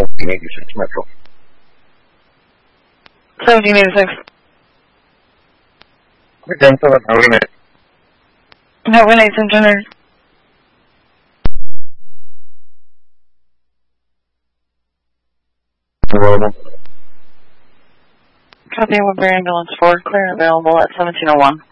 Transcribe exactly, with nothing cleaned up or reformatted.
seventeen eighty-six Metro. seventeen eighty-six. ten seven, have a good night. Have a night, engineer. Available. Copy, Woodbury Ambulance four, clear available at seventeen oh one.